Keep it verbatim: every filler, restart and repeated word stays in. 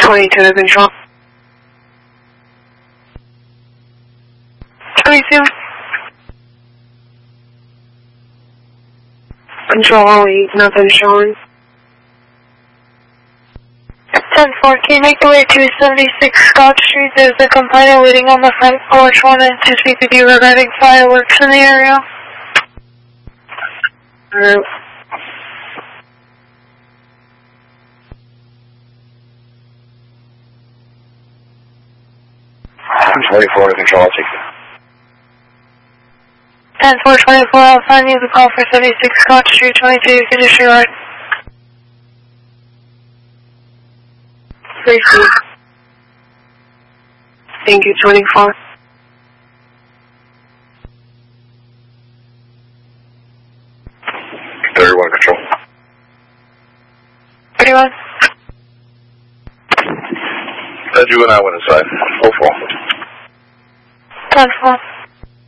twenty-two to control. twenty-two. Control all eight, nothing showing. ten four, can you make your way to seventy-six Scott Street? There's a complainant waiting on the front porch wanting to speak with you regarding fireworks in the area. Alright. twenty-four to control, I'll take it. ten four twenty-four, I'll find you the call for seventy-six Scott Street, twenty-two, you can disregard. Safety. Thank you, twenty-four. thirty-one control. thirty-one. Said you and I went inside. oh four. ten four.